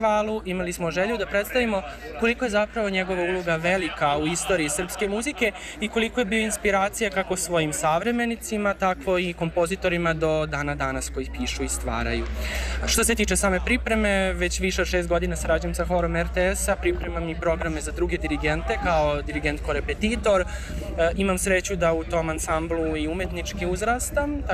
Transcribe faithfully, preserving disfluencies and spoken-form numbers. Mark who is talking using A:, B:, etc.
A: festivalu imali smo želju da predstavimo koliko je zapravo njegova uloga velika u istoriji srpske muzike i koliko je bio inspiracija kako svojim savremenicima, tako i kompozitorima do dana danas koji pišu i stvaraju. Što se tiče same pripreme, već više od šest godina sarađujem sa horom er te es-a, pripremam i programe za druge dirigente kao dirigent korepetitor. Imam sreću da u tom ansamblu i umetnički uzrastam,